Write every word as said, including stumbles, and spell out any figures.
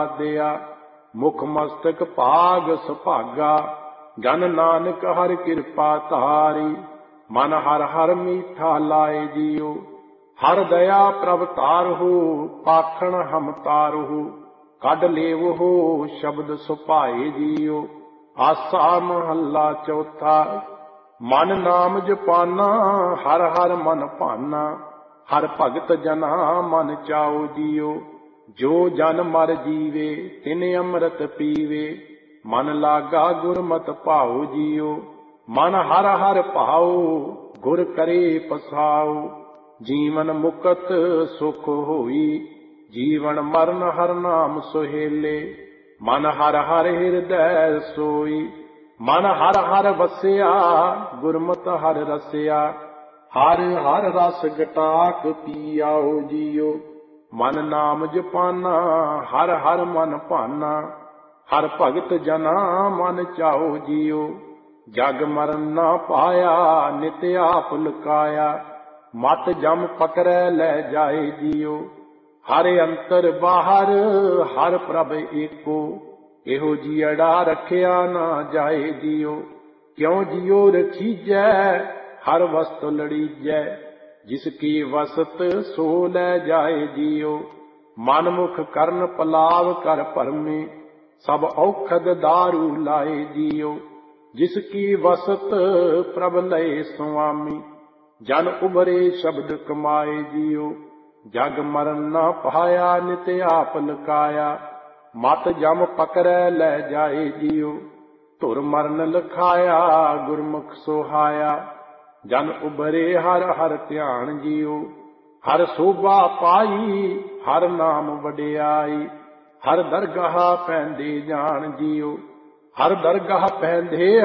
ਦਿਆ। ਮੁਖ ਮਸਤਕ ਭਾਗ ਸੁਭਾਗਾ, ਜਨ ਨਾਨਕ ਹਰਿ ਕਿਰਪਾ ਧਾਰੀ। ਮਨ ਹਰ ਹਰ ਮੀਠਾ ਲਾਏ ਜੀਓ, ਹਰ ਦਇਆ ਪ੍ਰਭ ਤਾਰਹੁ। ਪਾਖਣ ਹਮ ਤਾਰਹੁ, ਕੱਢ ਲੇਵਹੁ ਸ਼ਬਦ ਸੁਭਾਏ ਜੀਓ। ਆਸਾ ਮਹੱਲਾ ਚੌਥਾ। ਮਨ ਨਾਮ ਜਪਾਨਾ, ਹਰ ਹਰ ਮਨ ਭਾਨਾ। ਹਰ ਭਗਤ ਜਨਾ ਮਨ ਚਾਉ ਜੀਓ। ਜੋ ਜਨ ਮਰ ਜੀਵੇ, ਤਿਨ ਅੰਮ੍ਰਿਤ ਪੀਵੇ। ਮਨ ਲਾਗਾ ਗੁਰਮਤਿ ਭਾਉ ਜੀਓ। ਮਨ ਹਰ ਹਰ ਭਾਉ, ਗੁਰ ਕਰੇ ਪਸਾਉ। ਜੀਵਨ ਮੁਕਤ ਸੁਖ ਹੋਈ, ਜੀਵਨ ਮਰਨ ਹਰ ਨਾਮ ਸੁਹੇਲੇ। ਮਨ ਹਰ ਹਰ ਹਿਰਦੈ ਸੋਈ, ਮਨ ਹਰ ਹਰ ਵਸਿਆ। ਗੁਰਮਤਿ ਹਰ ਰਸਿਆ, ਹਰ ਹਰ ਰਸ ਗਟਾਕ ਪੀਆਓ ਜੀਓ। ਮਨ ਨਾਮ ਜਪਾਨਾ, ਹਰ ਹਰ ਮਨ ਭਾਨਾ। ਹਰ ਭਗਤ ਜਨਾ ਮਨ ਚਾਉ ਜੀਓ। ਜਗ ਮਰਨ ਨਾ ਪਾਇਆ, ਨਿਤ ਆਪ ਲੁਕਾਇਆ। ਮਤ ਜਮ ਪਕੜੈ ਲੈ ਜਾਏ ਜੀਓ। ਹਰ ਅੰਤਰ ਬਾਹਰ, ਹਰ ਪ੍ਰਭ ਏਕੋ। ਇਹੋ ਜੀਅੜਾ ਰੱਖਿਆ ਨਾ ਜਾਏ ਜੀਓ। ਕਿਉ ਜੀਓ ਰਖੀਜੈ, ਹਰ ਵਸਤ ਲੜੀਜੈ। ਜਿਸ ਕੀ ਵਸਤ ਸੋ ਲੈ ਜਾਏ ਜੀਓ। ਮਨ ਮੁਖ ਕਰਨ ਪਲਾਵ ਕਰ ਭਰਮੇ, ਸਭ ਔਖਦ ਦਾਰੂ ਲਾਏ ਜੀਓ। ਜਿਸ ਕੀ ਵਸਤ ਪ੍ਰਭ ਲਏ ਸੁਆਮੀ, ਜਨ ਉਭਰੇ ਸ਼ਬਦ ਕਮਾਏ ਜੀਓ। ਜਗ ਮਰਨ ਨਾ ਪਾਇਆ, ਨਿਤ ਆਪ ਲੁਕਾਇਆ। ਮਤ ਜਮ ਪਕੜੈ ਲੈ ਜਾਏ ਜੀਓ। ਧੁਰ ਮਰਨ ਲਖਾਇਆ, ਗੁਰਮੁਖ ਸੁਹਾਇਆ। ਜਨ ਉਭਰੇ ਹਰ ਹਰ ਧਿਆਨ ਜੀਓ। ਹਰ ਸੋਭਾ ਪਾਈ, ਹਰ ਨਾਮ ਵਡਿਆਈ। ਹਰ ਦਰਗਾਹ ਪੈਂਦੇ ਜਾਣ ਜੀਓ। ਹਰ ਦਰਗਾਹ ਪੈਂਦੇ